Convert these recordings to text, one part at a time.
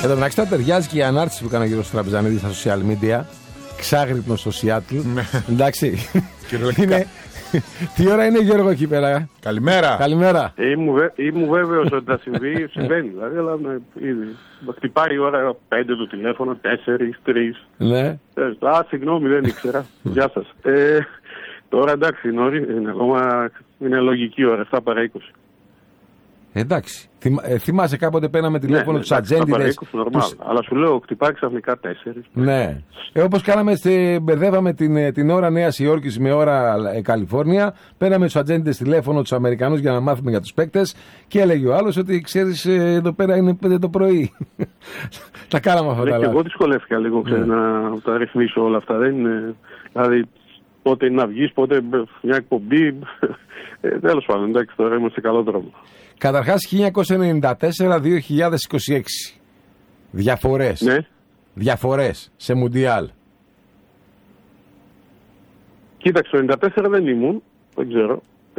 Εν τω μεταξύ, ταιριάζει και η ανάρτηση που έκανε ο κ. Τραπεζανίδης στα social media. Ξάγρυπνο στο Σιάτλ. Εντάξει. Τι ώρα είναι, Γιώργο, εκεί πέρα? Καλημέρα. Καλημέρα. Ήμουν βέβαιος ότι θα συμβαίνει. Δηλαδή, αλλά ήδη. Χτυπάει η ώρα 5 το τηλέφωνο, 4, 3. Ναι. Συγγνώμη, δεν ήξερα. Γεια σας. Τώρα εντάξει, είναι ακόμα. Είναι λογική ώρα, 7 παρά 20. Εντάξει. Θυμάσαι κάποτε παίρναμε τηλέφωνο τους ατζέντιδες. Αλλά σου λέω, χτυπάει ξαφνικά 4. Ναι. Όπως κάναμε, μπερδεύαμε την ώρα Νέας Υόρκης με ώρα Καλιφόρνια. Παίρναμε τους ατζέντιδες τηλέφωνο τους Αμερικανούς για να μάθουμε για τους παίκτες. Και έλεγε ο άλλος ότι ξέρεις, εδώ πέρα είναι 5 το πρωί. Τα κάναμε αυτά τα λάθη. Και εγώ δυσκολεύτηκα λίγο να τα ρυθμίσω όλα αυτά. Δεν είναι. Δηλαδή, πότε είναι να βγεις, πότε μια εκπομπή. Τέλος πάντων, εντάξει, τώρα είμαστε σε καλό δρόμο. Καταρχάς 1994-2026. Διαφορές. Ναι. Διαφορές σε Μουντιάλ. Κοίταξε, το 94 δεν ήμουν, δεν ξέρω.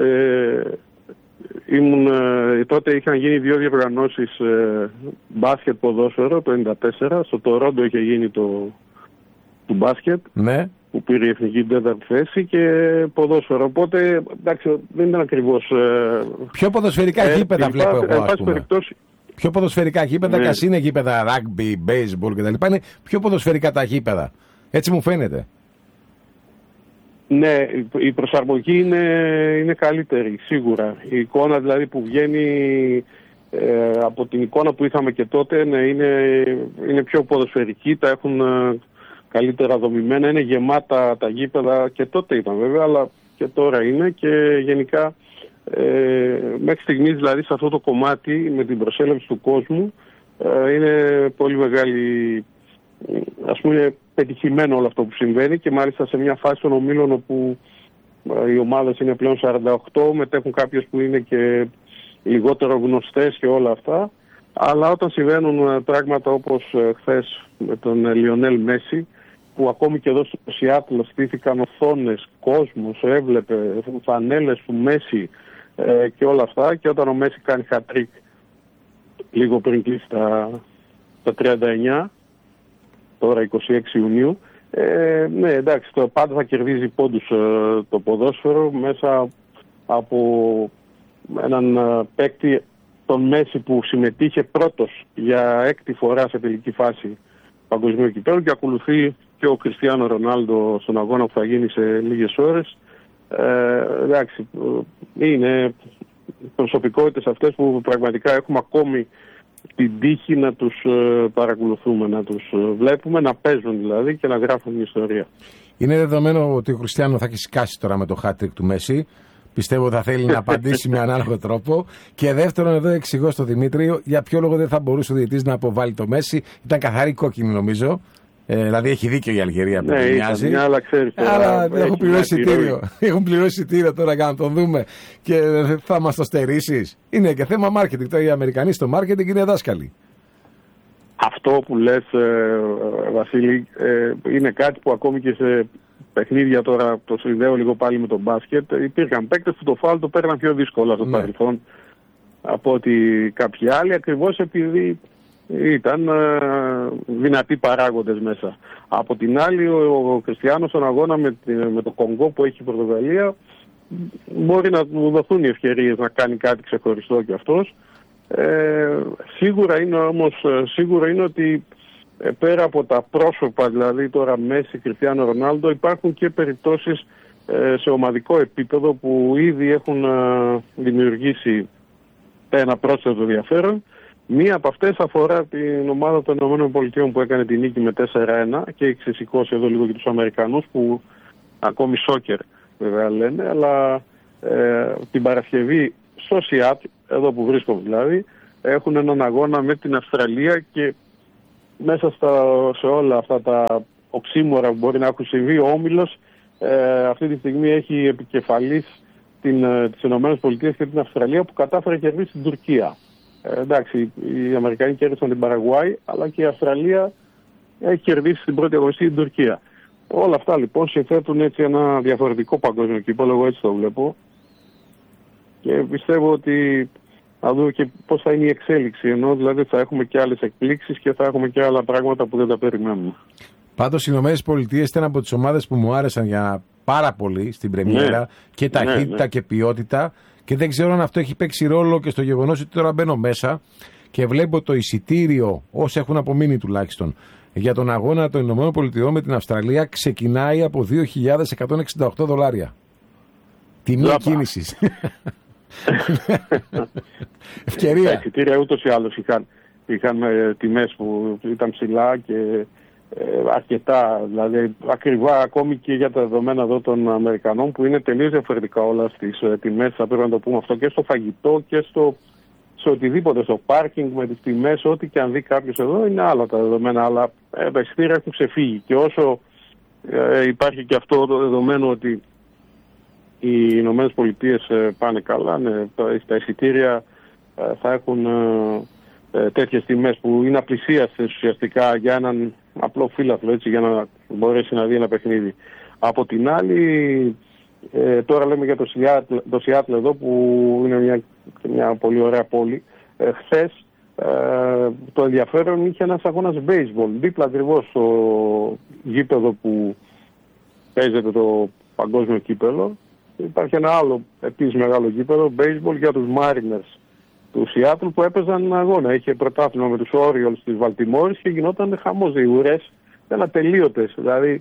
Τότε είχαν γίνει 2 διοργανώσεις μπάσκετ ποδόσφαιρο το 94. Στο Τορόντο είχε γίνει του μπάσκετ. Ναι. Που πήρε η εθνική 4η θέση και ποδόσφαιρο. Οπότε, εντάξει, δεν ήταν ακριβώς. Πιο ποδοσφαιρικά γήπεδα βλέπω εγώ, ας πούμε. Πιο ποδοσφαιρικά γήπεδα, ναι. Είναι γήπεδα rugby, baseball κτλ. Είναι πιο ποδοσφαιρικά τα γήπεδα. Έτσι μου φαίνεται. Ναι, η προσαρμογή είναι καλύτερη, σίγουρα. Η εικόνα δηλαδή που βγαίνει από την εικόνα που είχαμε και τότε, ναι, είναι πιο ποδοσφαιρική, τα έχουν καλύτερα δομημένα, είναι γεμάτα τα γήπεδα και τότε ήταν βέβαια, αλλά και τώρα είναι και γενικά μέχρι στιγμής δηλαδή σε αυτό το κομμάτι με την προσέλευση του κόσμου είναι πολύ μεγάλη, ας πούμε είναι πετυχημένο όλο αυτό που συμβαίνει και μάλιστα σε μια φάση των ομίλων όπου οι ομάδες είναι πλέον 48, μετέχουν κάποιες που είναι και λιγότερο γνωστές και όλα αυτά, αλλά όταν συμβαίνουν πράγματα όπως χθες με τον Λιονέλ Μέση, που ακόμη και εδώ στο Σιάτλ στήθηκαν οθόνες, κόσμος, έβλεπε φανέλες του Μέση και όλα αυτά, και όταν ο Μέση κάνει hat-trick λίγο πριν κλείσει τα 39, τώρα 26 Ιουνίου, ναι εντάξει, πάντα θα κερδίζει πόντους το ποδόσφαιρο μέσα από έναν παίκτη, τον Μέση, που συμμετείχε πρώτος για 6η φορά σε τελική φάση παγκοσμίου κυπέλλου και ακολουθεί και ο Κριστιάνο Ρονάλντο στον αγώνα που θα γίνει σε λίγες ώρες. Εντάξει, είναι προσωπικότητες αυτές που πραγματικά έχουμε ακόμη την τύχη να τους παρακολουθούμε, να τους βλέπουμε, να παίζουν δηλαδή και να γράφουν την ιστορία. Είναι δεδομένο ότι ο Κριστιάνο θα έχει σκάσει τώρα με το hat-trick του Μέση. Πιστεύω θα θέλει να απαντήσει με ανάλογο τρόπο. Και δεύτερον, εδώ εξηγώ στο Δημήτρη για ποιο λόγο δεν θα μπορούσε ο διαιτητής να αποβάλει το Μέση. Ήταν καθαρή κόκκινη νομίζω. Δηλαδή έχει δίκιο η Αλγερία που δεν μοιάζει. Αλλά ξέρεις, έχουν πληρώσει εισιτήριο. Έχουν πληρώσει εισιτήριο τώρα για να τον δούμε και θα μας το στερήσεις. Είναι και θέμα marketing. Τώρα οι Αμερικανοί στο marketing είναι δάσκαλοι. Αυτό που λες, Βασίλη, είναι κάτι που ακόμη και σε παιχνίδια, τώρα το συνδέω λίγο πάλι με τον μπάσκετ, υπήρχαν παίκτες που το φάουλ το παίρναν πιο δύσκολα στο παρελθόν από ότι κάποιοι άλλοι, ακριβώς επειδή ήταν δυνατοί παράγοντες μέσα. Από την άλλη, ο Κριστιάνος στον αγώνα με το Κονγκό που έχει η Πορτογαλία μπορεί να του δοθούν οι ευκαιρίες να κάνει κάτι ξεχωριστό κι αυτός. Σίγουρα είναι ότι πέρα από τα πρόσωπα, δηλαδή τώρα Μέση, Κριστιάνο Ρονάλντο, υπάρχουν και περιπτώσεις σε ομαδικό επίπεδο που ήδη έχουν δημιουργήσει ένα πρόσθετο ενδιαφέρον. Μία από αυτές αφορά την ομάδα των ΗΠΑ που έκανε την νίκη με 4-1 και έχει ξεσηκώσει εδώ λίγο και τους Αμερικανούς που ακόμη σόκερ βέβαια λένε, αλλά την Παρασκευή στο Σιάτλ, εδώ που βρίσκομαι δηλαδή, έχουν έναν αγώνα με την Αυστραλία και μέσα σε όλα αυτά τα οξύμορα που μπορεί να έχουν συμβεί, ο Όμιλος αυτή τη στιγμή έχει επικεφαλής τις ΗΠΑ και την Αυστραλία που κατάφερε να κερδίσει την Τουρκία. Εντάξει, οι Αμερικανοί κέρδισαν την Παραγουάη, αλλά και η Αυστραλία έχει κερδίσει στην πρώτη αγωνιστική την Τουρκία. Όλα αυτά λοιπόν συνθέτουν έτσι ένα διαφορετικό παγκόσμιο κύπελλο, εγώ έτσι το βλέπω. Και πιστεύω ότι να δούμε και πώς θα είναι η εξέλιξη. Ενώ δηλαδή θα έχουμε και άλλες εκπλήξεις και θα έχουμε και άλλα πράγματα που δεν τα περιμένουμε. Πάντως οι ΗΠΑ ήταν από τις ομάδες που μου άρεσαν για πάρα πολύ στην πρεμιέρα, και ταχύτητα και ποιότητα, και δεν ξέρω αν αυτό έχει παίξει ρόλο και στο γεγονός ότι τώρα μπαίνω μέσα και βλέπω το εισιτήριο, όσοι έχουν απομείνει τουλάχιστον, για τον αγώνα των ΗΠΑ με την Αυστραλία ξεκινάει από $2.168. Τιμή κίνησης. Ευκαιρία. Τα εισιτήρια ούτως ή άλλως είχαν τιμές που ήταν ψηλά και αρκετά, δηλαδή ακριβά, ακόμη και για τα δεδομένα εδώ των Αμερικανών, που είναι τελείως διαφορετικά όλα στις τιμές, θα πρέπει να το πούμε αυτό, και στο φαγητό και σε οτιδήποτε, στο πάρκινγκ με τις τιμές, ό,τι και αν δει κάποιος εδώ, είναι άλλα τα δεδομένα, αλλά τα εισιτήρια έχουν ξεφύγει. Και όσο υπάρχει και αυτό το δεδομένο ότι οι Ηνωμένες Πολιτείες πάνε καλά, ναι, τα εισιτήρια θα έχουν τέτοιες τιμές που είναι απλησίαστες ουσιαστικά για έναν απλό φύλαθλο, έτσι, για να μπορέσει να δει ένα παιχνίδι. Από την άλλη, τώρα λέμε για το Σιάτλ εδώ, που είναι μια πολύ ωραία πόλη. Χθες το ενδιαφέρον είχε ένας αγώνας baseball, δίπλα ακριβώς στο γήπεδο που παίζεται το παγκόσμιο κύπελλο. Υπάρχει ένα άλλο επίσης μεγάλο γήπεδο, baseball, για τους Mariners του Σιάτλ, που έπαιζαν αγώνα. Είχε πρωτάθλημα με τους Orioles της Βαλτιμόρης και γινόταν χαμός, οι ουρές ήταν ατελείωτες. Δηλαδή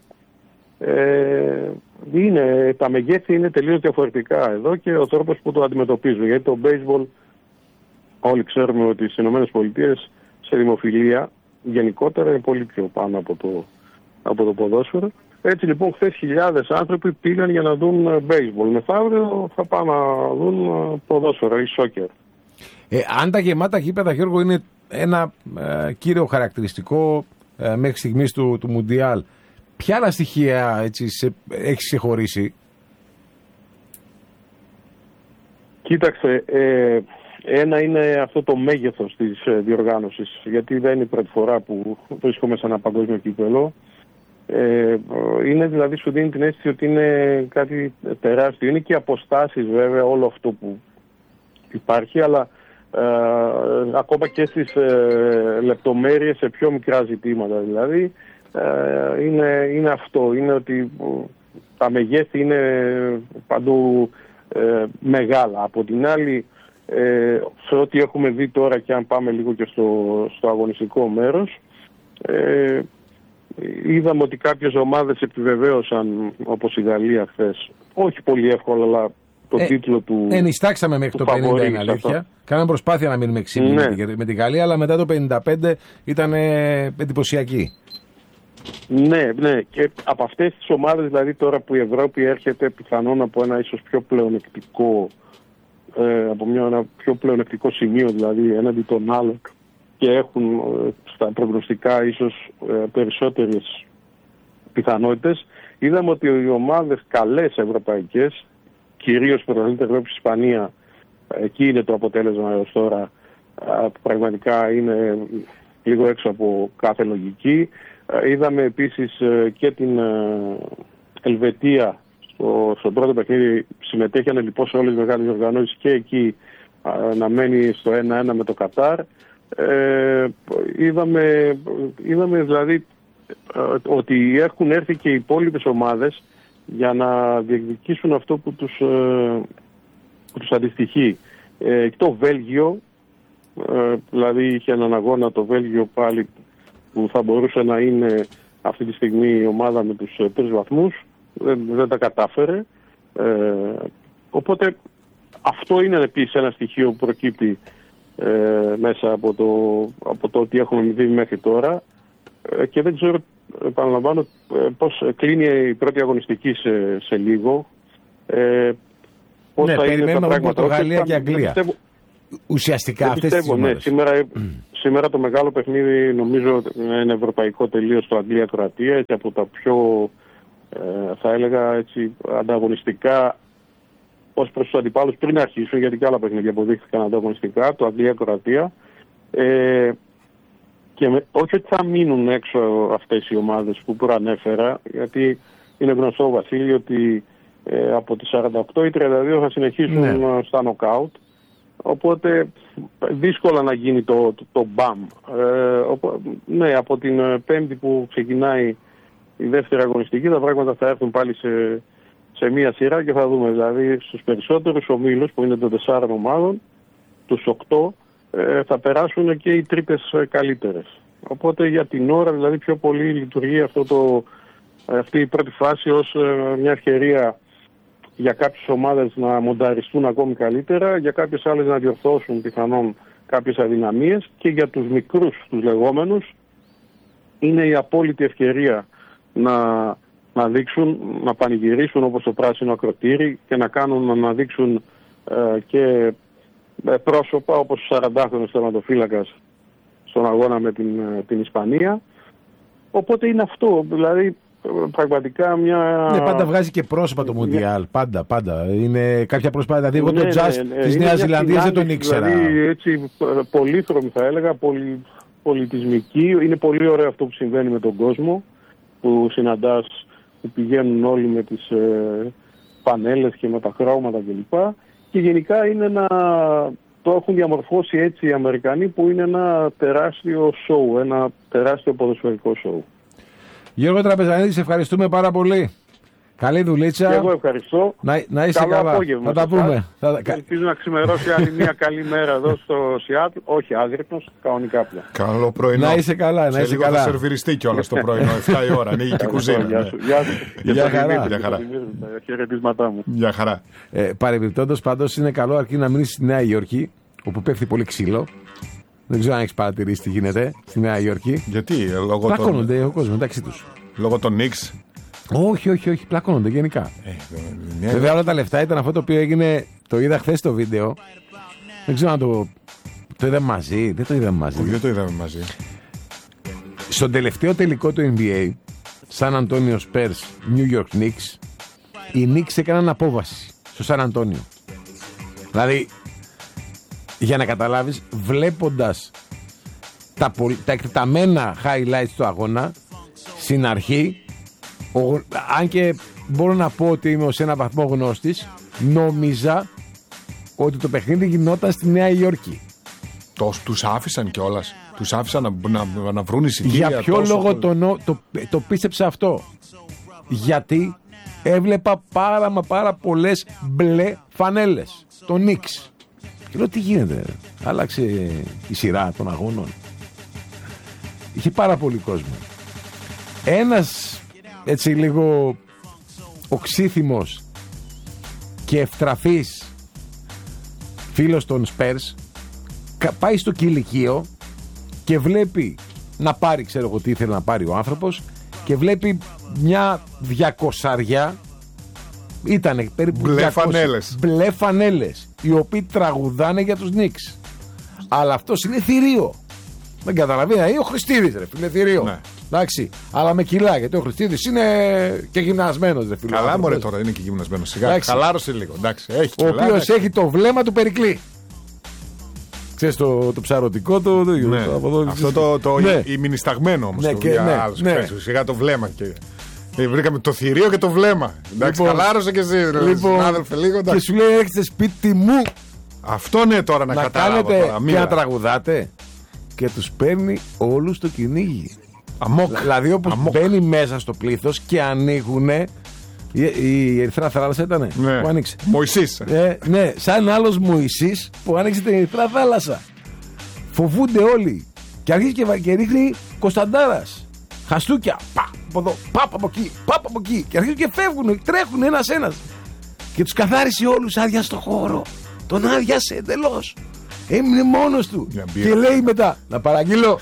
τα μεγέθη είναι τελείως διαφορετικά εδώ και ο τρόπος που το αντιμετωπίζουν. Γιατί το baseball, όλοι ξέρουμε ότι στις ΗΠΑ σε δημοφιλία γενικότερα είναι πολύ πιο πάνω από το ποδόσφαιρο. Έτσι λοιπόν χθες χιλιάδες άνθρωποι πήγαν για να δουν baseball. Μεθαύριο θα πάνε να δουν ποδόσφαιρο ή σόκερ. Αν τα γεμάτα γήπεδα, Γιώργο, είναι ένα κύριο χαρακτηριστικό μέχρι στιγμής του Μουντιάλ, ποια άλλα στοιχεία έχεις ξεχωρίσει? Κοίταξε, ένα είναι αυτό το μέγεθος της διοργάνωσης, γιατί δεν είναι η πρώτη φορά που βρίσκομαι σε ένα παγκόσμιο κύπελλο. Είναι δηλαδή, σου δίνει την αίσθηση ότι είναι κάτι τεράστιο. Είναι και οι αποστάσεις βέβαια, όλο αυτό που υπάρχει, αλλά ακόμα και στις λεπτομέρειες, σε πιο μικρά ζητήματα δηλαδή, είναι αυτό, είναι ότι τα μεγέθη είναι παντού μεγάλα. Από την άλλη, σε ό,τι έχουμε δει τώρα, και αν πάμε λίγο και στο αγωνιστικό μέρος, είδαμε ότι κάποιες ομάδες επιβεβαίωσαν, όπως η Γαλλία χθες, όχι πολύ εύκολα, αλλά το τίτλο του. Ενιστάξαμε μέχρι το 50, είναι αλήθεια. Κάναμε προσπάθεια να μείνουμε ξύπνοι με τη Γαλλία, αλλά μετά το 55 ήταν εντυπωσιακή. Ναι. Και από αυτές τις ομάδες, δηλαδή τώρα που η Ευρώπη έρχεται πιθανόν από ένα ίσως πιο πλεονεκτικό, ένα πιο πλεονεκτικό σημείο, δηλαδή έναντι των άλλων, και έχουν στα προγνωστικά ίσως περισσότερες πιθανότητες, είδαμε ότι οι ομάδες καλές ευρωπαϊκές, κυρίως πρωταθλήτρια Ευρώπης, Ισπανία, εκεί είναι το αποτέλεσμα έως τώρα, που πραγματικά είναι λίγο έξω από κάθε λογική. Είδαμε επίσης και την Ελβετία στο πρώτο παιχνίδι, συμμετέχει λοιπόν σε όλες τις μεγάλες οργανώσεις, και εκεί να μένει στο 1-1 με το Κατάρ. Είδαμε δηλαδή ότι έχουν έρθει και οι υπόλοιπες ομάδες για να διεκδικήσουν αυτό που τους αντιστοιχεί. Το Βέλγιο, δηλαδή είχε έναν αγώνα το Βέλγιο πάλι, που θα μπορούσε να είναι αυτή τη στιγμή η ομάδα με τους 3 βαθμούς, δεν τα κατάφερε. Οπότε αυτό είναι επίσης ένα στοιχείο που προκύπτει μέσα από το ότι έχουμε δει μέχρι τώρα, και δεν ξέρω, επαναλαμβάνω, πώς κλείνει η πρώτη αγωνιστική σε λίγο. Πώς θα είναι τα πράγματα. Πορτογαλία και Αγγλία. Ουσιαστικά αυτές τις ημέρες. Σήμερα το μεγάλο παιχνίδι νομίζω είναι ευρωπαϊκό τελείως, το Αγγλία-Κροατία, έτσι, από τα πιο θα έλεγα έτσι ανταγωνιστικά ως προς τους αντιπάλους πριν αρχίσουν, γιατί και άλλα παιχνίδια αποδείχθηκαν ανταγωνιστικά, το Αγγλία-Κροατία. Και όχι ότι θα μείνουν έξω αυτές οι ομάδες που προανέφερα, γιατί είναι γνωστό, Βασίλη, ότι από τις 48 οι 32 θα συνεχίσουν στα νοκάουτ. Οπότε δύσκολα να γίνει το μπαμ. Ναι, από την Πέμπτη που ξεκινάει η δεύτερη αγωνιστική, τα πράγματα θα έρθουν πάλι σε μία σειρά και θα δούμε. Δηλαδή στους περισσότερους ομίλους που είναι των 4 ομάδων, τους 8 θα περάσουν και οι τρίτες καλύτερες. Οπότε για την ώρα δηλαδή πιο πολύ λειτουργεί αυτή η πρώτη φάση ως μια ευκαιρία για κάποιες ομάδες να μονταριστούν ακόμη καλύτερα, για κάποιες άλλες να διορθώσουν πιθανόν κάποιες αδυναμίες και για τους μικρούς, τους λεγόμενους, είναι η απόλυτη ευκαιρία να δείξουν, να πανηγυρίσουν όπως το πράσινο ακροτήρι και να δείξουν και πρόσωπα όπως ο 40χρονος τερματοφύλακας στον αγώνα με την Ισπανία. Οπότε είναι αυτό, δηλαδή πραγματικά μια... Ναι, πάντα βγάζει και πρόσωπα το Μουντιάλ, πάντα. Είναι κάποια προσπάθεια, δηλαδή εγώ το τζαζ της Νέας Ζηλανδίας δεν τον ήξερα. Δηλαδή έτσι πολύχρωμη θα έλεγα, πολιτισμική, είναι πολύ ωραίο αυτό που συμβαίνει με τον κόσμο, που συναντάς, που πηγαίνουν όλοι με τις πανέλες και με τα χρώματα κλπ. Και γενικά είναι το έχουν διαμορφώσει έτσι οι Αμερικανοί, που είναι ένα τεράστιο show, ένα τεράστιο ποδοσφαιρικό show. Γιώργο Τραπεζανίδη, σε ευχαριστούμε πάρα πολύ. Καλή δουλίτσα. Και εγώ ευχαριστώ. Να είσαι καλό καλά. Απόγευμα, θα τα πούμε. Ελπίζω να ξημερώσει άλλη μια καλή μέρα εδώ στο Σιάτλ. Όχι άγρυπνος, κανονικά πια. Καλό πρωινό. Να είσαι καλά. Σε λίγο θα σερβιριστεί κιόλας το πρωινό, 7 η ώρα. Ανοίγει και η κουζίνα. Γεια χαρά. Χαιρετίσματά μου. Γεια χαρά. Παρεμπιπτόντως, πάντως είναι καλό αρκεί να μείνει στη Νέα Υόρκη, όπου πέφτει πολύ ξύλο. Δεν ξέρω αν έχεις παρατηρήσει τι γίνεται στη Νέα Υόρκη. Γιατί, λόγω πλακώνονται ο κόσμος μεταξύ τους. Λόγω των Knicks. Όχι, πλακώνονται γενικά. Βέβαια όλα τα λεφτά ήταν αυτό το οποίο έγινε. Το είδα χθες το βίντεο. Δεν ξέρω αν το είδαμε μαζί. Δεν το είδαμε μαζί. Δεν το είδαμε μαζί. Στον τελευταίο τελικό του NBA, San Antonio Spurs, New York Knicks, οι Knicks έκαναν απόβαση στο San Antonio. Δηλαδή, για να καταλάβεις, βλέποντας τα εκτεταμένα highlights του αγώνα, στην αρχή, αν και μπορώ να πω ότι είμαι ως ένα βαθμό γνώστης, νόμιζα ότι το παιχνίδι γινόταν στη Νέα Υόρκη. Τους άφησαν κιόλας. Τους άφησαν να βρουν εισιτήρια. Για ποιο λόγο το πίστεψα αυτό? Γιατί έβλεπα πάρα πολλές μπλε φανέλες. Το Knicks. Και λέω τι γίνεται, άλλαξε η σειρά των αγώνων. Είχε πάρα πολύ κόσμο. Ένας έτσι λίγο οξύθυμος και ευτραφής φίλος των Spurs πάει στο κηλικείο και βλέπει να πάρει, ξέρω εγώ τι ήθελε να πάρει ο άνθρωπος, και βλέπει μια 200, ήτανε περίπου μπλε φανέλες, οι οποίοι τραγουδάνε για τους Knicks. Αλλά αυτός είναι θηρίο. Δεν καταλαβαίνει, είναι ο Χριστίδης ρε φίλε, θηρίο. Ναι. Εντάξει, αλλά με κιλά, γιατί ο Χριστίδης είναι και γυμνασμένος ρε φίλε. Καλά μωρέ τώρα, είναι και γυμνασμένος. Σιγά, χαλάρωσε λίγο. Εντάξει, ο οποίος έχει το βλέμμα του Περικλή. Ξέρεις το ψαρωτικό το... Ναι. Αυτό το ημινισταγμένο όμως. Ναι. Σιγά το βλέμμα και... βρήκαμε το θηρίο και το βλέμμα. Εντάξει, χαλάρωσε και εσύ συνάδελφε λίγο. Και σου λέει έρχεστε σπίτι μου. Αυτό ναι τώρα να καταλάβω. Να κάνετε και να τραγουδάτε. Και τους παίρνει όλους το κυνήγι. Δηλαδή όπως μπαίνει μέσα στο πλήθος και ανοίγουνε. Η Ερυθρά Θάλασσα ήτανε που άνοιξε. Μωυσής. Ναι, σαν άλλος Μωυσής που άνοιξε την Ερυθρά Θάλασσα. Φοβούνται όλοι. Και αρχίζει και ρίχνει Κωνσταντάρας. Χαστούκια. Από εδώ, πάπα από εκεί, πάπα από εκεί. Και αρχίζουν και φεύγουν, τρέχουν ένας. Και τους καθάρισε όλους, άδεια στο χώρο. Τον άδειασε εντελώς. Έμεινε μόνος του. Και λέει μετά, να παραγγείλω.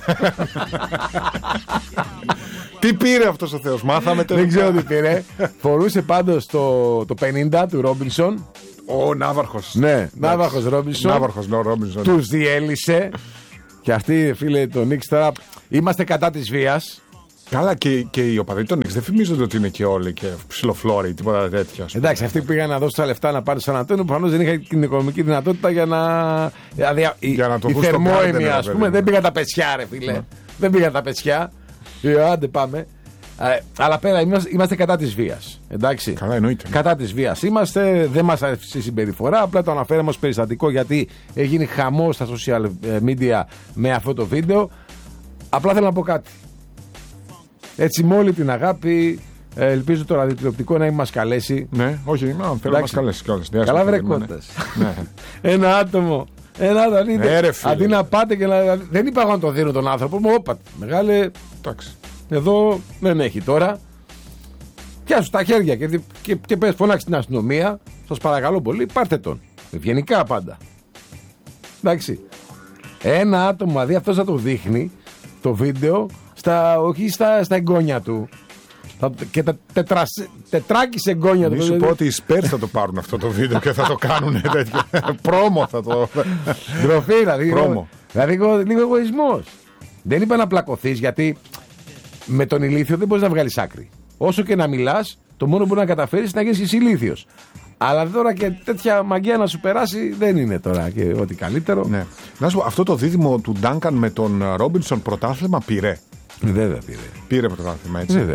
Τι πήρε αυτός ο Θεός, μάθαμε τελικά. Δεν ξέρω τι πήρε. Φορούσε πάντως το 50 του Ρόμπινσον. Ο Ναύαρχος. Ναι, Ναύαρχος Ρόμπινσον. Τους διέλυσε. Και αυτοί φίλε το Knicks τώρα είμαστε κατά της βίας. Καλά, και οι οπαδοί των Knicks δεν φημίζονται ότι είναι και όλοι και ψιλοφλόροι, τίποτα τέτοιο. Εντάξει, αυτοί πήγαν να δώσουν τα λεφτά να πάρουν στον Αντώνιο, προφανώς δεν είχαν την οικονομική δυνατότητα για να. Για να το οι θερμόαιμοι, ας πούμε, δεν πήγαν τα πετσιά, ρε φίλε. Δεν πήγαν τα πετσιά. Άντε πάμε. Αλλά πέρα είμαστε κατά της βίας. Εντάξει. Καλά, εννοείται. Κατά της βίας είμαστε, δεν μας αρέσει η συμπεριφορά. Απλά το αναφέραμε ως περιστατικό γιατί έγινε χαμός στα social media με αυτό το βίντεο. Απλά θέλω να πω κάτι. Έτσι, με όλη την αγάπη, ελπίζω το ραδιοτηλεοπτικό να μην μας καλέσει. Ναι, όχι, θέλω να μας καλέσει κιόλας. Καλά, βρε κότας. Ένα άτομο. Αντί να πάτε και να. Δεν είπα εγώ να το δίνω τον άνθρωπο μου, όπα. Μεγάλε. Εντάξει. Εδώ δεν έχει τώρα. Πιάσου τα χέρια και πες, φωνάξει την αστυνομία. Σας παρακαλώ πολύ, πάρτε τον. Ευγενικά πάντα. Εντάξει. Ένα άτομο, δηλαδή αυτός θα το δείχνει το βίντεο, όχι στα εγγόνια του. Και τα τετράκις εγγόνια του. Μη σου πω ότι οι Spurs θα το πάρουν αυτό το βίντεο και θα το κάνουν τέτοιο. Πρόμο θα το. Ντροφή, δηλαδή. Δηλαδή λίγο εγωισμός. Δεν είπα να πλακωθείς, γιατί με τον ηλίθιο δεν μπορείς να βγάλεις άκρη. Όσο και να μιλάς, το μόνο που μπορεί να καταφέρεις είναι να γίνεις εσύ ηλίθιος. Αλλά τώρα και τέτοια μαγεία να σου περάσει δεν είναι τώρα και ό,τι καλύτερο. Ναι. Να σου πω, αυτό το δίδυμο του Ντάνκαν με τον Ρόμπινσον πρωτάθλημα πήρε. Βέβαια πήρε. Πήρε πρωτάθλημα, έτσι. Βέβαια.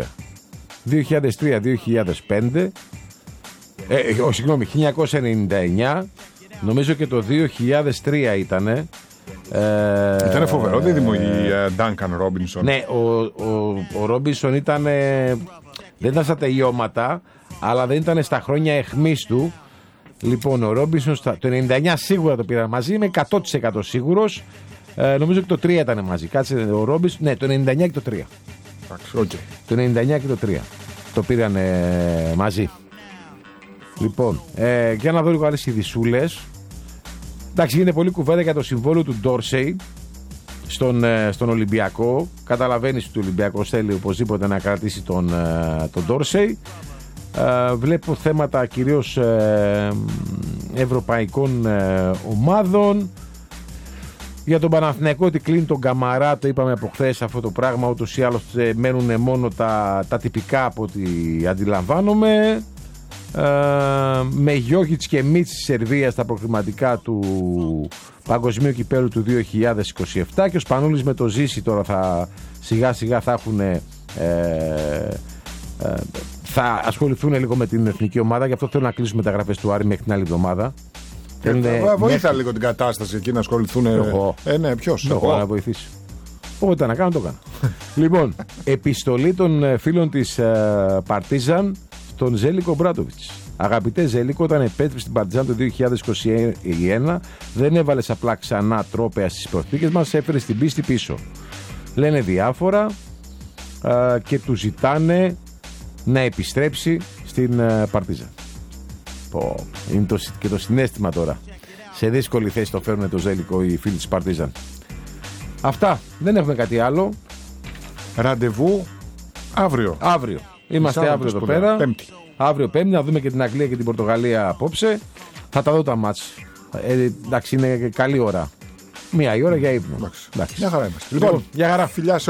2003-2005. Συγγνώμη, 1999. Νομίζω και το 2003 ήτανε. Ήταν φοβερό δίδυμο η Ντάνκαν Ρόμπινσον. Ναι, ο Ρόμπινσον ήταν. Δεν ήταν στα τελειώματα, αλλά δεν ήταν στα χρόνια εχμής του. Λοιπόν, ο Ρόμπινσον το 99 σίγουρα το πήραν μαζί, είμαι 100% σίγουρος. Νομίζω και το 3 ήταν μαζί. Κάτσε ο Ρόμπινσον. Ναι, το 99 και το 3. Okay. Το 99 και το 3 το πήραν μαζί. Λοιπόν, για να δω λίγο άλλες ειδισούλες. Εντάξει, γίνεται πολύ κουβέντα για το συμβόλαιο του Ντόρσεϊ στον Ολυμπιακό. Καταλαβαίνεις ότι ο Ολυμπιακός θέλει οπωσδήποτε να κρατήσει τον Ντόρσεϊ. Βλέπω θέματα κυρίως ευρωπαϊκών ομάδων. Για τον Παναθηναϊκό ότι κλείνει τον Καμαρά, το είπαμε από χθες αυτό το πράγμα. Ούτως ή άλλως μένουν μόνο τα τυπικά από ό,τι αντιλαμβάνομαι. Με Γιόχιτς και Μίτς στη Σερβία στα προκριματικά του Παγκοσμίου Κυπέλλου του 2027 και ο Σπανούλης με το Ζήση τώρα σιγά σιγά θα έχουν θα ασχοληθούν λίγο με την εθνική ομάδα, γι' αυτό θέλω να κλείσουμε τα γραφές του Άρη μέχρι την άλλη εβδομάδα. Βοήθα λίγο την κατάσταση εκεί να ασχοληθούν. Ναι, ποιος? Εγώ να βοηθήσει. Όποτε να κάνω το κάνω. Λοιπόν, επιστολή των φίλων της Παρτίζαν στον Ζέλικο Μπράντοβιτς. Αγαπητέ Ζέλικο, όταν επέτρεψε στην Παρτίζαν το 2021, δεν έβαλες απλά ξανά τρόπαια στις προσθήκες μας, έφερε την πίστη πίσω. Λένε διάφορα και του ζητάνε να επιστρέψει στην Παρτίζαν. Είναι και το συναίσθημα τώρα. Σε δύσκολη θέση το φέρνουν το Ζέλικο οι φίλοι της Παρτίζαν. Αυτά. Δεν έχουμε κάτι άλλο. Ραντεβού αύριο. Είμαστε αύριο εδώ πέρα. Πέμπτη. Αύριο Πέμπτη να δούμε και την Αγγλία και την Πορτογαλία απόψε. Θα τα δω τα μάτς. Εντάξει, είναι καλή ώρα. Μία η ώρα για ύπνο. Μια χαρά είμαστε. Λοιπόν, για χαρά. Φιλιά σε